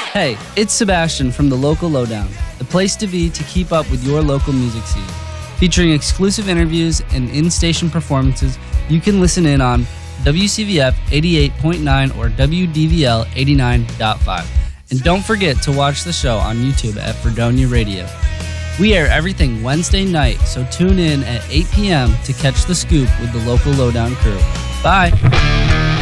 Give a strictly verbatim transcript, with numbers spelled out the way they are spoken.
Hey, it's Sebastian from the Local Lowdown, the place to be to keep up with your local music scene. Featuring exclusive interviews and in-station performances, you can listen in on W C V F eighty-eight point nine or W D V L eighty-nine point five. And don't forget to watch the show on YouTube at Fredonia Radio. We air everything Wednesday night, so tune in at eight p.m. to catch the scoop with the Local Lowdown crew. Bye!